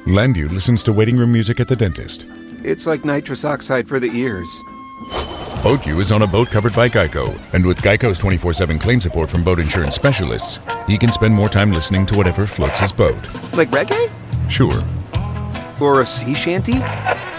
Landu listens to waiting room music at the dentist. It's like nitrous oxide for the ears. BoatU is on a boat covered by Geico, and with Geico's 24/7 claim support from boat insurance specialists, he can spend more time listening to whatever floats his boat. Like reggae? Sure. Or a sea shanty?